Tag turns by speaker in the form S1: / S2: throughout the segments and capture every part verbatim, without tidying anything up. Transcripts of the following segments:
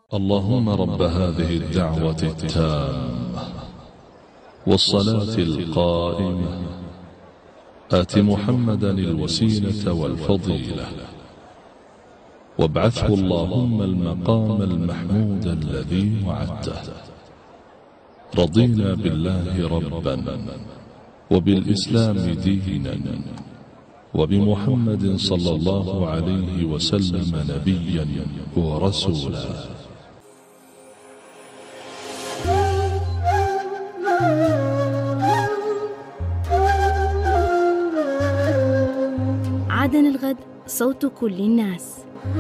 S1: اللهم رب هذه الدعوة التامة والصلاة القائمة آت محمدا الوسيلة والفضيلة وابعثه اللهم المقام المحمود الذي وعدته. رضينا بالله ربا وبالإسلام دينا وبمحمد صلى الله عليه وسلم نبيا ورسولا.
S2: عدن الغد، صوت كل الناس.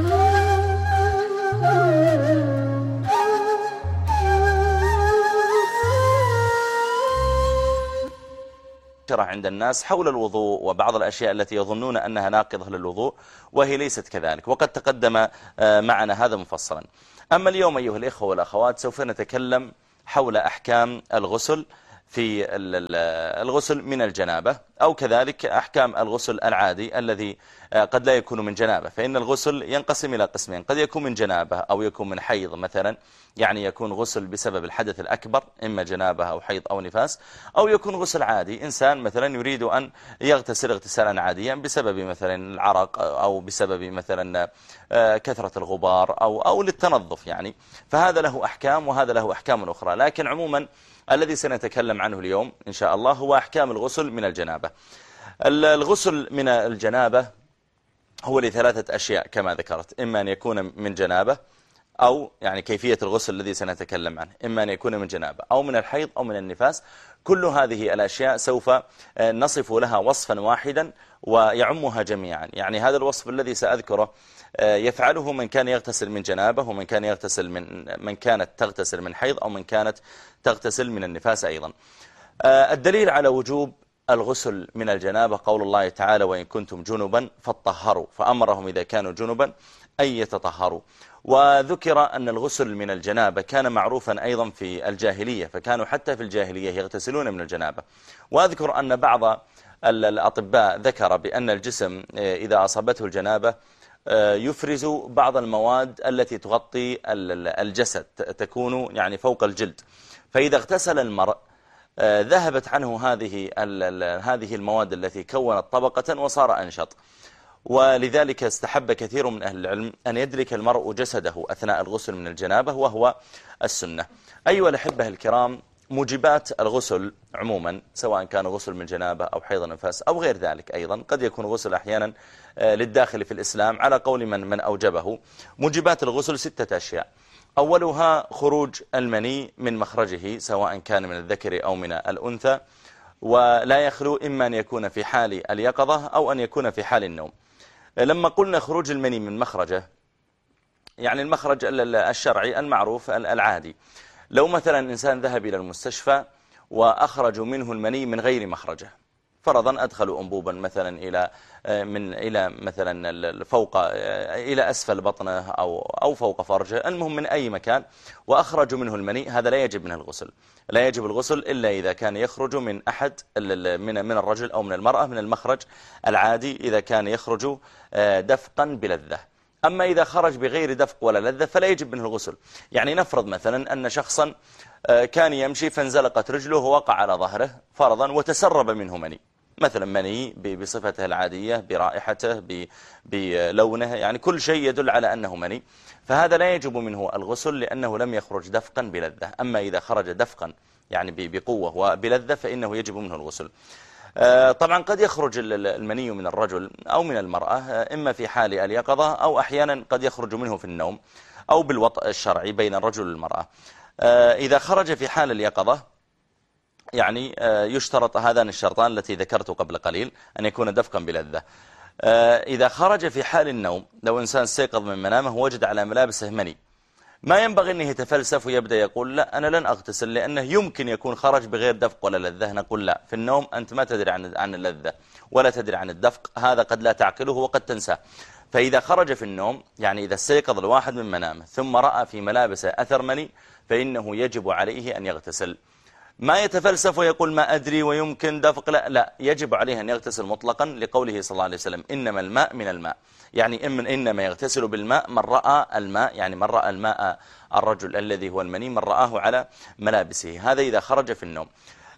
S3: عند الناس حول الوضوء وبعض الأشياء التي يظنون أنها ناقضة للوضوء وهي ليست كذلك، وقد تقدم معنا هذا مفصلا. أما اليوم أيها الإخوة والأخوات سوف نتكلم حول أحكام الغسل في الغسل من الجنابة، أو كذلك أحكام الغسل العادي الذي قد لا يكون من جنابة. فإن الغسل ينقسم إلى قسمين، قد يكون من جنابة أو يكون من حيض مثلا، يعني يكون غسل بسبب الحدث الأكبر إما جنابة أو حيض أو نفاس، أو يكون غسل عادي، إنسان مثلا يريد أن يغتسل اغتسالا عاديا بسبب مثلا العرق أو بسبب مثلا كثرة الغبار أو أو للتنظف يعني. فهذا له أحكام وهذا له أحكام أخرى، لكن عموما الذي سنتكلم عنه اليوم إن شاء الله هو أحكام الغسل من الجنابة. الغسل من الجنابة هو لثلاثة أشياء كما ذكرت، إما أن يكون من جنابة، أو يعني كيفية الغسل الذي سنتكلم عنه إما أن يكون من جنابة أو من الحيض أو من النفاس. كل هذه الأشياء سوف نصف لها وصفا واحدا ويعمها جميعا. يعني هذا الوصف الذي سأذكره يفعله من كان يغتسل من جنابة، ومن كان يغتسل من من كانت تغتسل من حيض، أو من كانت تغتسل من النفاس أيضا. الدليل على وجوب الغسل من الجنابة قول الله تعالى: وإن كنتم جنبا فاطهروا، فأمرهم إذا كانوا جنبا أن يتطهروا. وذكر أن الغسل من الجنابة كان معروفا أيضا في الجاهلية، فكانوا حتى في الجاهلية يغتسلون من الجنابة. وأذكر أن بعض الأطباء ذكر بأن الجسم إذا أصابته الجنابة يفرز بعض المواد التي تغطي الجسد، تكون يعني فوق الجلد، فإذا اغتسل المرء ذهبت عنه هذه هذه المواد التي كونت طبقة وصار أنشط. ولذلك استحب كثير من أهل العلم أن يدرك المرء جسده أثناء الغسل من الجنابة، وهو السنة. أيها الأحبة الكرام، موجبات الغسل عموما سواء كان غسل من جنابة أو حيض نفاس أو غير ذلك، أيضا قد يكون غسل أحيانا للداخل في الإسلام على قول من من أوجبه. موجبات الغسل ستة أشياء. أولها خروج المني من مخرجه سواء كان من الذكر أو من الأنثى، ولا يخلو إما أن يكون في حال اليقظة أو أن يكون في حال النوم. لما قلنا خروج المني من مخرجه، يعني المخرج الشرعي المعروف العادي. لو مثلا إنسان ذهب إلى المستشفى وأخرجوا منه المني من غير مخرجه، فرضا أدخلوا أنبوبا مثلا إلى من إلى مثلا فوق إلى أسفل بطنه أو أو فوق فرجه، المهم من أي مكان، وأخرجوا منه المني، هذا لا يجب منه الغسل. لا يجب الغسل إلا إذا كان يخرج من أحد من من الرجل أو من المرأة من المخرج العادي، إذا كان يخرج دفقا بلذة. أما إذا خرج بغير دفق ولا لذة فلا يجب منه الغسل. يعني نفرض مثلا أن شخصا كان يمشي فانزلقت رجله ووقع على ظهره فرضا وتسرب منه مني، مثلا مني بصفته العادية، برائحته، بلونه، يعني كل شيء يدل على أنه مني، فهذا لا يجب منه الغسل لأنه لم يخرج دفقا بلذة. أما إذا خرج دفقا يعني بقوة وبلذة فإنه يجب منه الغسل. طبعا قد يخرج المني من الرجل أو من المرأة إما في حال اليقظة، أو أحيانا قد يخرج منه في النوم أو بالوطء الشرعي بين الرجل والمرأة. إذا خرج في حال اليقظة يعني يشترط هذان الشرطان التي ذكرت قبل قليل، أن يكون دفقا بلذة. إذا خرج في حال النوم، لو إنسان استيقظ من منامه وجد على ملابسه مني، ما ينبغي أنه يتفلسف ويبدأ يقول لا أنا لن أغتسل لأنه يمكن يكون خرج بغير دفق ولا لذة. نقول لا، في النوم أنت ما تدري عن عن اللذة ولا تدري عن الدفق، هذا قد لا تعقله وقد تنساه. فإذا خرج في النوم، يعني إذا استيقظ الواحد من منامه ثم رأى في ملابسه أثر مني، فإنه يجب عليه أن يغتسل. ما يتفلسف ويقول ما أدري ويمكن دفق، لا لا، يجب عليه أن يغتسل مطلقا لقوله صلى الله عليه وسلم إنما الماء من الماء، يعني إنما يغتسل بالماء من رأى الماء، يعني من رأى الماء الرجل الذي هو المني من رآه على ملابسه، هذا إذا خرج في النوم.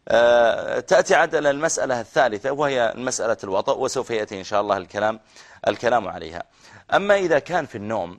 S3: تأتي عدل المسألة الثالثة وهي مسألة الوطأ، وسوف يأتي إن شاء الله الكلام الكلام عليها. أما إذا كان في النوم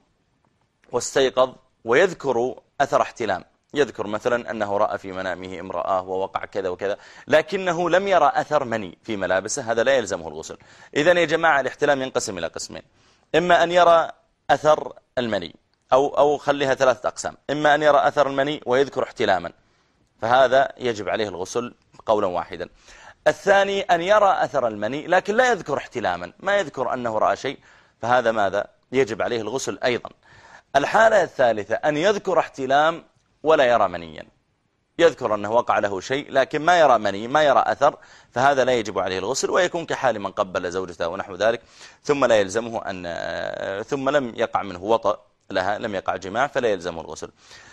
S3: واستيقظ ويذكر أثر احتلام، يذكر مثلا أنه رأى في منامه امرأة ووقع كذا وكذا، لكنه لم يرى أثر مني في ملابسه، هذا لا يلزمه الغسل. إذن يا جماعة الاحتلام ينقسم إلى قسمين، إما أن يرى أثر المني أو, أو خليها ثلاثة أقسام، إما أن يرى أثر المني ويذكر احتلاما، فهذا يجب عليه الغسل قولا واحدا. الثاني أن يرى أثر المني لكن لا يذكر احتلاما، ما يذكر أنه رأى شيء، فهذا ماذا؟ يجب عليه الغسل أيضا. الحالة الثالثة أن يذكر احتلام ولا يرى منيا، يذكر أنه وقع له شيء لكن ما يرى مني، ما يرى أثر، فهذا لا يجب عليه الغسل، ويكون كحال من قبل زوجته ونحو ذلك، ثم لا يلزمه أن ثم لم يقع منه وطأ لها، لم يقع جماع، فلا يلزمه الغسل.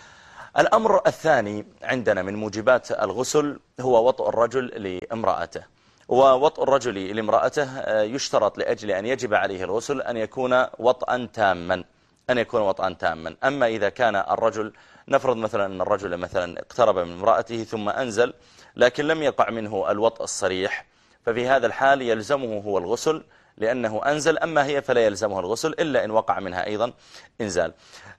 S3: الأمر الثاني عندنا من موجبات الغسل هو وطء الرجل لامرأته، ووطء الرجل لامرأته يشترط لأجل أن يجب عليه الغسل أن يكون وطئا تاما، أن يكون وطئا تاما. أما إذا كان الرجل، نفرض مثلا أن الرجل مثلا اقترب من امرأته ثم أنزل لكن لم يقع منه الوطء الصريح، ففي هذا الحال يلزمه هو الغسل لأنه أنزل، أما هي فلا يلزمه الغسل إلا إن وقع منها أيضا إنزال.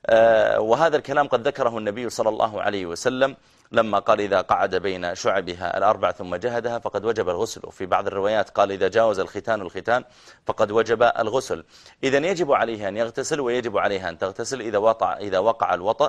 S3: آه وهذا الكلام قد ذكره النبي صلى الله عليه وسلم لما قال إذا قعد بين شعبها الأربع ثم جهدها فقد وجب الغسل، وفي بعض الروايات قال إذا جاوز الختان الختان فقد وجب الغسل. إذن يجب عليها أن يغتسل ويجب عليها أن تغتسل إذا وقع, إذا وقع الوطأ،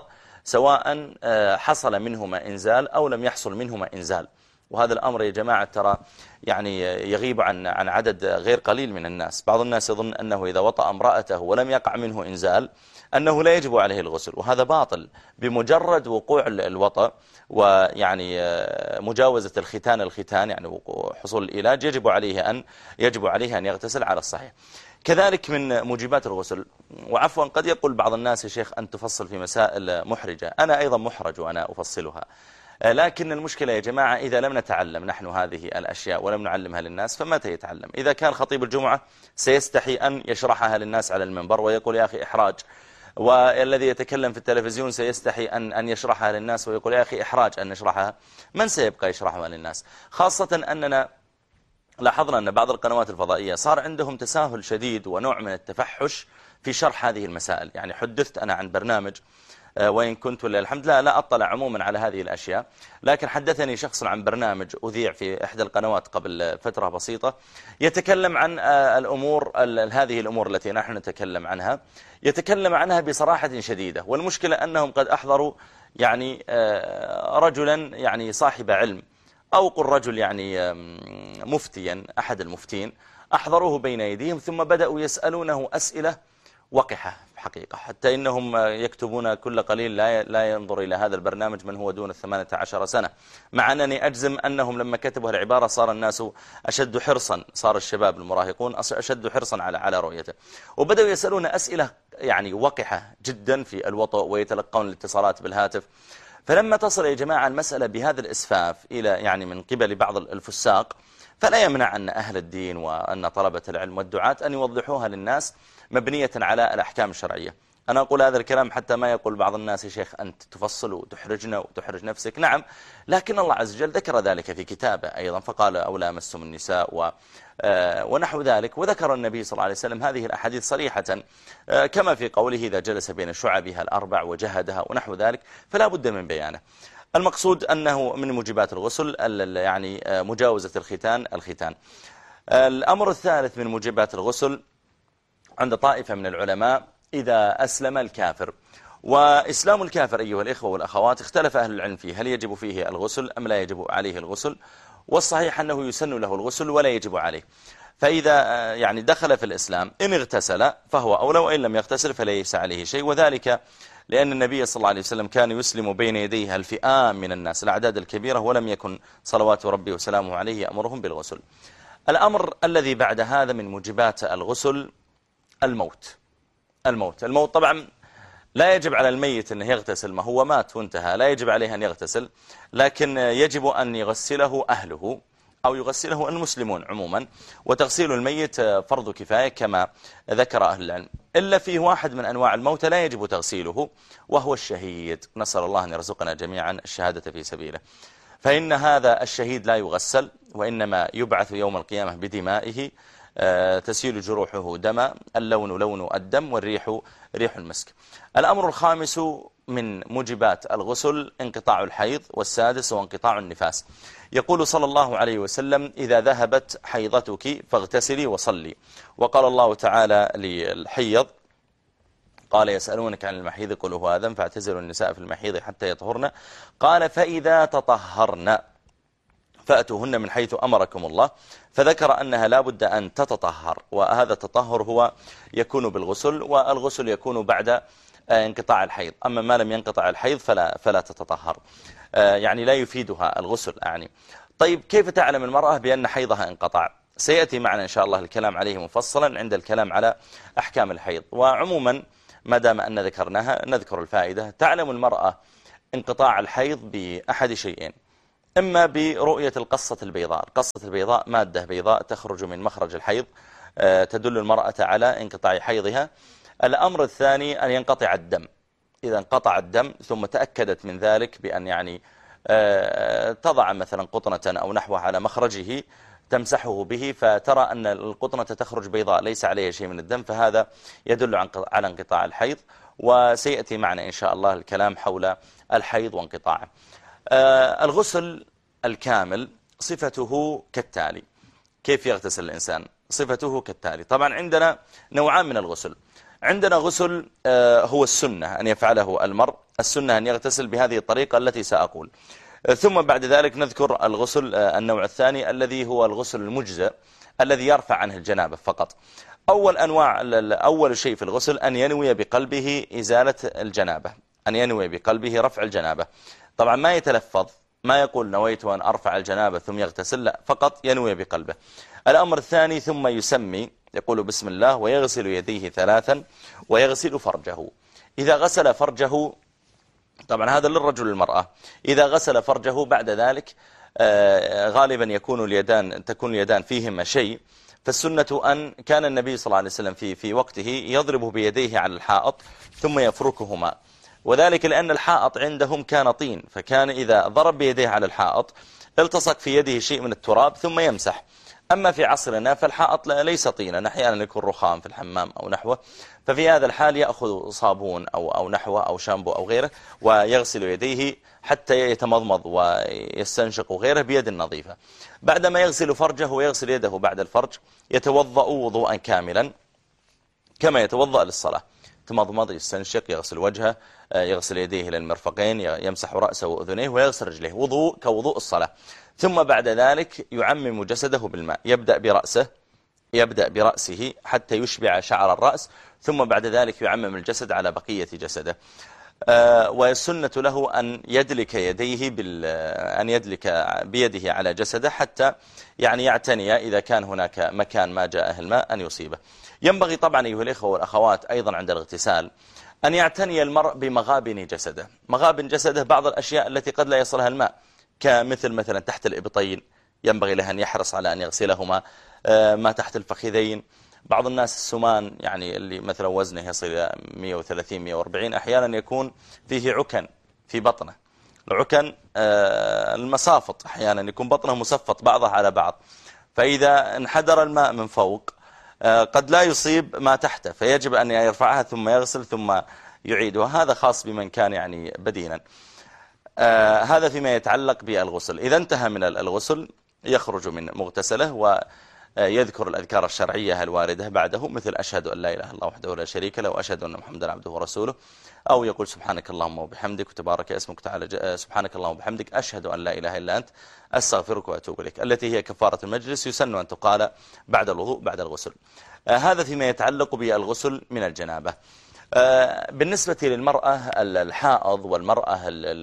S3: سواء حصل منهما إنزال أو لم يحصل منهما إنزال. وهذا الأمر يا جماعة ترى يعني يغيب عن عن عدد غير قليل من الناس. بعض الناس يظن أنه إذا وطأ امرأته ولم يقع منه إنزال أنه لا يجب عليه الغسل، وهذا باطل. بمجرد وقوع الوطأ ويعني مجاوزة الختان الختان يعني حصول الإيلاج يجب عليه أن يجب عليه أن يغتسل على الصحيح. كذلك من موجبات الغسل، وعفوا قد يقول بعض الناس يا شيخ أن تفصل في مسائل محرجة، أنا أيضا محرج وأنا أفصلها، لكن المشكلة يا جماعة إذا لم نتعلم نحن هذه الأشياء ولم نعلمها للناس فمتى يتعلم؟ إذا كان خطيب الجمعة سيستحي أن يشرحها للناس على المنبر ويقول يا أخي إحراج، والذي يتكلم في التلفزيون سيستحي أن أن يشرحها للناس ويقول يا أخي إحراج أن نشرحها، من سيبقى يشرحها للناس؟ خاصة أننا لاحظنا أن بعض القنوات الفضائية صار عندهم تساهل شديد ونوع من التفحش في شرح هذه المسائل. يعني حدثت أنا عن برنامج، وإن كنت ولله الحمد لا لا أطلع عموما على هذه الأشياء، لكن حدثني شخص عن برنامج أذيع في إحدى القنوات قبل فترة بسيطة يتكلم عن الأمور هذه الأمور التي نحن نتكلم عنها، يتكلم عنها بصراحة شديدة. والمشكلة أنهم قد أحضروا يعني رجلا يعني صاحب علم، أو قل رجل يعني مفتيا أحد المفتين، أحضروه بين يديهم ثم بدأوا يسألونه أسئلة وقحة حقيقة، حتى إنهم يكتبون كل قليل لا لا ينظر إلى هذا البرنامج من هو دون الثمانية عشر سنة، مع أنني أجزم أنهم لما كتبوا العبارة صار الناس أشد حرصا، صار الشباب المراهقون أشد حرصا على على رؤيته، وبدأوا يسألون أسئلة يعني وقحة جدا في الوطء ويتلقون الاتصالات بالهاتف. فلما تصل يا جماعة المسألة بهذا الإسفاف إلى يعني من قبل بعض الفساق، فلا يمنع أن أهل الدين وأن طلبة العلم والدعاة أن يوضحوها للناس مبنية على الأحكام الشرعية. أنا أقول هذا الكلام حتى ما يقول بعض الناس يا شيخ أنت تفصل وتحرجنا وتحرج نفسك. نعم، لكن الله عز وجل ذكر ذلك في كتابه أيضا، فقال أو لامستم النساء و ونحو ذلك، وذكر النبي صلى الله عليه وسلم هذه الأحاديث صريحة كما في قوله إذا جلس بين شعبها الأربع وجهدها ونحو ذلك، فلا بد من بيانه. المقصود أنه من موجبات الغسل يعني مجاوزة الختان الختان. الأمر الثالث من موجبات الغسل عند طائفة من العلماء إذا أسلم الكافر. وإسلام الكافر أيها الإخوة والأخوات اختلف أهل العلم فيه، هل يجب فيه الغسل أم لا يجب عليه الغسل؟ والصحيح أنه يسن له الغسل ولا يجب عليه. فإذا يعني دخل في الإسلام إن اغتسل فهو أولى، وإن لم يغتسل فليس عليه شيء، وذلك لأن النبي صلى الله عليه وسلم كان يسلم بين يديه الفئام من الناس الأعداد الكبيرة، ولم يكن صلوات ربي وسلامه عليه يأمرهم بالغسل. الأمر الذي بعد هذا من موجبات الغسل الموت. الموت الموت طبعا لا يجب على الميت أنه يغتسل، ما هو مات وانتهى، لا يجب عليه أن يغتسل، لكن يجب أن يغسله أهله أو يغسله المسلمون عموما. وتغسيل الميت فرض كفاية كما ذكر أهل العلم، إلا فيه واحد من أنواع الموت لا يجب تغسيله، وهو الشهيد. نسأل الله أن يرزقنا جميعا الشهادة في سبيله. فإن هذا الشهيد لا يغسل، وإنما يبعث يوم القيامة بدمائه، تسيل جروحه دما، اللون لون الدم، والريح ريح المسك. الأمر الخامس من موجبات الغسل انقطاع الحيض، والسادس هو انقطاع النفاس. يقول صلى الله عليه وسلم: إذا ذهبت حيضتك فاغتسلي وصلي. وقال الله تعالى للحيض: قال: يسألونك عن المحيض قل هو أذى فاعتزلوا النساء في المحيض حتى يطهرن. قال: فإذا تطهرن فأتوهن من حيث أمركم الله. فذكر أنها لا بد أن تتطهر، وهذا التطهر هو يكون بالغسل، والغسل يكون بعد انقطاع الحيض. أما ما لم ينقطع الحيض فلا, فلا تتطهر، يعني لا يفيدها الغسل يعني. طيب، كيف تعلم المرأة بأن حيضها انقطع؟ سيأتي معنا إن شاء الله الكلام عليه مفصلا عند الكلام على أحكام الحيض. وعموما ما دام أن ذكرناها نذكر الفائدة. تعلم المرأة انقطاع الحيض بأحد شيئين: إما برؤية القصة البيضاء. القصة البيضاء مادة بيضاء تخرج من مخرج الحيض تدل المرأة على انقطاع حيضها. الأمر الثاني أن ينقطع الدم. إذا انقطع الدم ثم تأكدت من ذلك بأن يعني تضع مثلا قطنة أو نحوه على مخرجه تمسحه به، فترى أن القطنة تخرج بيضاء ليس عليها شيء من الدم، فهذا يدل على انقطاع الحيض. وسيأتي معنا إن شاء الله الكلام حول الحيض وانقطاعه. الغسل الكامل صفته كالتالي. كيف يغتسل الإنسان؟ صفته كالتالي. طبعا عندنا نوعان من الغسل. عندنا غسل هو السنة أن يفعله المرء، السنة أن يغتسل بهذه الطريقة التي سأقول. ثم بعد ذلك نذكر الغسل النوع الثاني الذي هو الغسل المجزئ الذي يرفع عنه الجنابة فقط. أول أنواع أول شيء في الغسل أن ينوي بقلبه إزالة الجنابة، أن ينوي بقلبه رفع الجنابة. طبعا ما يتلفظ، ما يقول نويت أن أرفع الجنابة ثم يغتسل، لا، فقط ينوي بقلبه. الأمر الثاني ثم يسمي، يقول بسم الله ويغسل يديه ثلاثا ويغسل فرجه. إذا غسل فرجه، طبعا هذا للرجل والمرأة، إذا غسل فرجه بعد ذلك غالبا يكون اليدان تكون اليدان فيهما شيء، فالسنة أن كان النبي صلى الله عليه وسلم في في وقته يضرب بيديه على الحائط ثم يفركهما، وذلك لأن الحائط عندهم كان طين، فكان إذا ضرب بيديه على الحائط التصق في يده شيء من التراب ثم يمسح. أما في عصرنا فالحائط ليس طينا، أحيانا يكون رخام في الحمام أو نحوه، ففي هذا الحال يأخذ صابون أو أو نحوه أو شامبو أو غيره ويغسل يديه حتى يتمضمض ويستنشق غيره بيد نظيفة. بعدما يغسل فرجه ويغسل يده بعد الفرج يتوضأ وضوءا كاملا كما يتوضأ للصلاة، تمضمض، يستنشق، يغسل وجهه، يغسل يديه إلى المرفقين، يمسح رأسه وأذنيه ويغسل رجليه، وضوء كوضوء الصلاة. ثم بعد ذلك يعمم جسده بالماء، يبدأ برأسه يبدأ برأسه حتى يشبع شعر الرأس، ثم بعد ذلك يعمم الجسد على بقية جسده. آه والسنة له أن يدلك يديه بال أن يدلك بيده على جسده حتى يعني يعتني إذا كان هناك مكان ما جاءه الماء أن يصيبه. ينبغي طبعا أيها الإخوة والأخوات أيضا عند الاغتسال أن يعتني المرء بمغابن جسده. مغابن جسده بعض الأشياء التي قد لا يصلها الماء، كمثل مثلا تحت الإبطين ينبغي له أن يحرص على أن يغسلهما، ما تحت الفخذين. بعض الناس السمان يعني اللي مثلا وزنه يصل إلى مئة وثلاثين مئة وأربعين أحيانا يكون فيه عكن في بطنه، العكن المصافط أحيانا يكون بطنه مصفط بعضها على بعض، فإذا انحدر الماء من فوق قد لا يصيب ما تحته، فيجب أن يرفعها ثم يغسل ثم يعيدها. هذا خاص بمن كان يعني بدينا. آه هذا فيما يتعلق بالغسل. إذا انتهى من الغسل يخرج من مغتسله ويذكر الأذكار الشرعية الواردة بعده، مثل أشهد أن لا إله إلا الله وحده لا شريك له وأشهد أن محمدا عبده ورسوله، أو يقول سبحانك اللهم وبحمدك وتبارك اسمك تعالى سبحانك اللهم وبحمدك أشهد أن لا إله إلا أنت أستغفرك وأتوب إليك، التي هي كفارة المجلس، يسن أن تقال بعد الوضوء بعد الغسل. آه هذا فيما يتعلق بالغسل من الجنابة. بالنسبة للمرأة الحائض والمرأة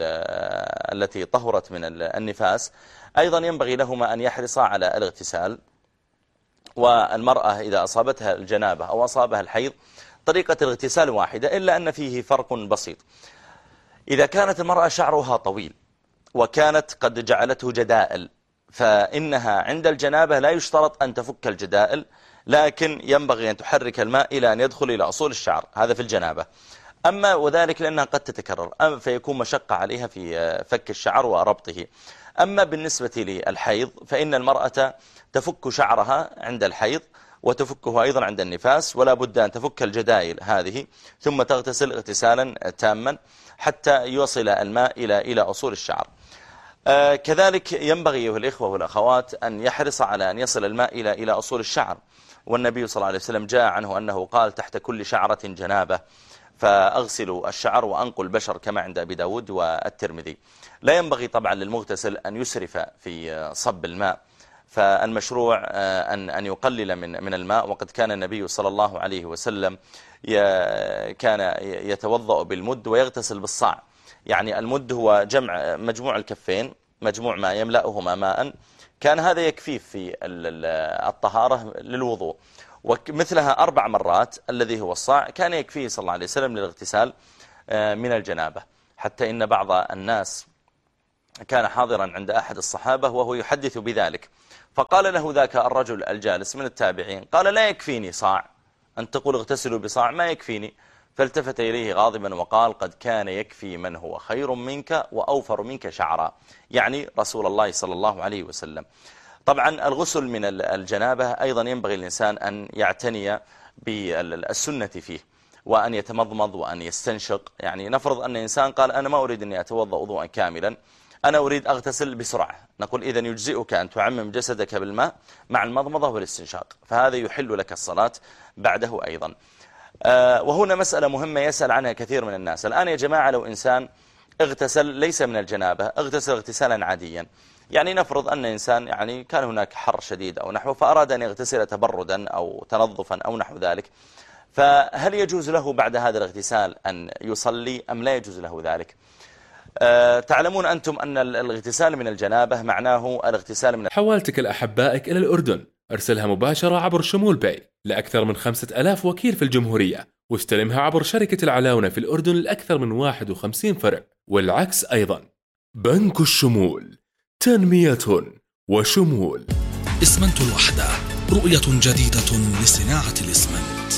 S3: التي طهرت من النفاس أيضا ينبغي لهما أن يحرصا على الاغتسال. والمرأة إذا أصابتها الجنابة أو أصابها الحيض طريقة الاغتسال واحدة، إلا أن فيه فرق بسيط. إذا كانت المرأة شعرها طويل وكانت قد جعلته جدائل، فإنها عند الجنابة لا يشترط أن تفك الجدائل، لكن ينبغي أن تحرك الماء إلى أن يدخل إلى أصول الشعر، هذا في الجنابة. أما وذلك لأنها قد تتكرر، أما فيكون مشقة عليها في فك الشعر وربطه. أما بالنسبة للحيض فإن المرأة تفك شعرها عند الحيض وتفكه أيضا عند النفاس، ولا بد أن تفك الجدائل هذه ثم تغتسل اغتسالا تاما حتى يوصل الماء إلى إلى أصول الشعر. آه كذلك ينبغي أيها الإخوة والأخوات أن يحرص على أن يصل الماء إلى إلى أصول الشعر، والنبي صلى الله عليه وسلم جاء عنه أنه قال تحت كل شعرة جنابة، فأغسلوا الشعر وأنقوا البشر كما عند أبي داود والترمذي. لا ينبغي طبعا للمغتسل أن يسرف في صب الماء، فالمشروع أن أن يقلل من من الماء. وقد كان النبي صلى الله عليه وسلم كان يتوضأ بالمد ويغتسل بالصاع، يعني المد هو جمع مجموع الكفين، مجموع ما يملأهما ماء، كان هذا يكفي في الطهارة للوضوء، ومثلها أربع مرات الذي هو الصاع كان يكفيه صلى الله عليه وسلم للاغتسال من الجنابة. حتى إن بعض الناس كان حاضرا عند أحد الصحابة وهو يحدث بذلك، فقال له ذاك الرجل الجالس من التابعين، قال لا يكفيني صاع، أن تقول اغتسلوا بصاع ما يكفيني. فالتفت إليه غاضبا وقال قد كان يكفي من هو خير منك وأوفر منك شعرا، يعني رسول الله صلى الله عليه وسلم. طبعا الغسل من الجنابة أيضا ينبغي الإنسان أن يعتني بالسنة فيه، وأن يتمضمض وأن يستنشق. يعني نفرض أن إنسان قال أنا ما أريد أن أتوضأ وضوءا كاملا، أنا أريد أغتسل بسرعة، نقول إذن يجزئك أن تعمم جسدك بالماء مع المضمضة والاستنشاق، فهذا يحل لك الصلاة بعده أيضا. آه وهنا مسألة مهمة يسأل عنها كثير من الناس الآن. يا جماعة لو إنسان اغتسل ليس من الجنابة، اغتسل اغتسالا عاديا، يعني نفرض أن إنسان يعني كان هناك حر شديد أو نحوه فأراد أن يغتسل تبردا أو تنظفا أو نحو ذلك، فهل يجوز له بعد هذا الاغتسال أن يصلي أم لا يجوز له ذلك؟ أه تعلمون أنتم أن الاغتسال من الجنابة معناه الاغتسال من
S4: حوالتك لأحبائك إلى الأردن، ارسلها مباشرة عبر شمول باي لأكثر من خمسة ألاف وكيل في الجمهورية، واستلمها عبر شركة العلاونة في الأردن لأكثر من واحد وخمسين فرع، والعكس أيضا. بنك الشمول، تنمية وشمول.
S5: إسمنت الوحدة، رؤية جديدة لصناعة الإسمنت.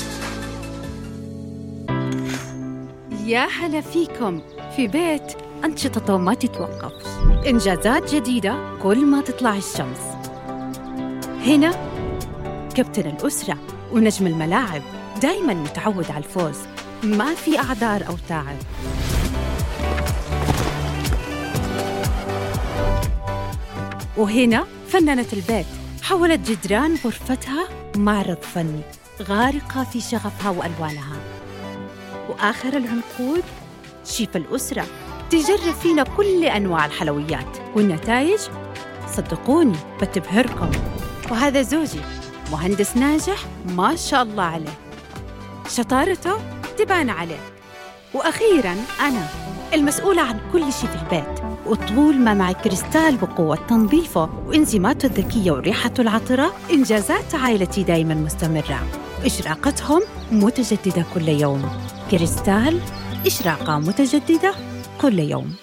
S6: يا هلا فيكم في بيت أنشطته ما تتوقف، إنجازات جديدة كل ما تطلع الشمس. هنا كابتن الأسرة ونجم الملاعب دايما متعود على الفوز، ما في أعذار أو تعب. وهنا فنانة البيت حولت جدران غرفتها معرض فني، غارقة في شغفها وألوانها. وآخر العنقود شيف الأسرة تجرب فينا كل أنواع الحلويات، والنتائج صدقوني بتبهركم. وهذا زوجي مهندس ناجح ما شاء الله عليه، شطارته تبان عليه. وأخيراً أنا المسؤولة عن كل شيء في البيت، وطول ما معي كريستال بقوة تنظيفه وإنزيماته الذكية وريحته العطرة، إنجازات عائلتي دايماً مستمرة، إشراقتهم متجددة كل يوم. كريستال، إشراقة متجددة كل يوم.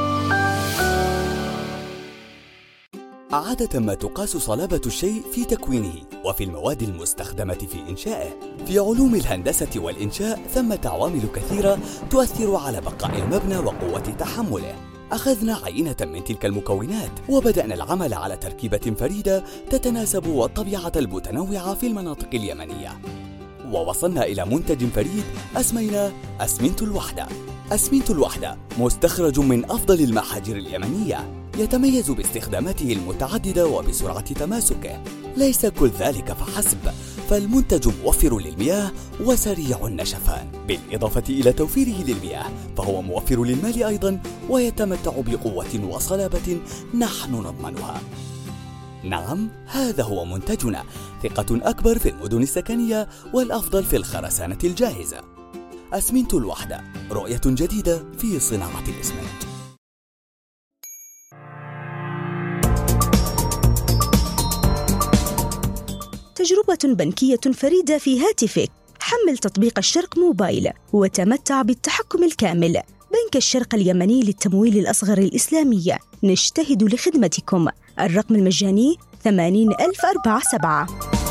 S7: عادة ما تقاس صلابة الشيء في تكوينه وفي المواد المستخدمة في إنشائه. في علوم الهندسة والإنشاء ثمة عوامل كثيرة تؤثر على بقاء المبنى وقوة تحمله. أخذنا عينة من تلك المكونات وبدأنا العمل على تركيبة فريدة تتناسب والطبيعة المتنوعة في المناطق اليمنية، ووصلنا إلى منتج فريد أسميناه أسمنت الوحدة. أسمنت الوحدة مستخرج من أفضل المحاجر اليمنية، يتميز باستخداماته المتعددة وبسرعة تماسكه. ليس كل ذلك فحسب، فالمنتج موفر للمياه وسريع النشفان، بالإضافة إلى توفيره للمياه فهو موفر للمال أيضا، ويتمتع بقوة وصلابة نحن نضمنها. نعم، هذا هو منتجنا، ثقة أكبر في المدن السكنية والأفضل في الخرسانة الجاهزة. أسمنت الوحدة، رؤية جديدة في صناعة الإسمنت.
S8: تجربة بنكية فريدة في هاتفك، حمل تطبيق الشرق موبايل وتمتع بالتحكم الكامل. بنك الشرق اليمني للتمويل الأصغر الإسلامي، نجتهد لخدمتكم. الرقم المجاني ثمانين ألف وأربعة وسبعين.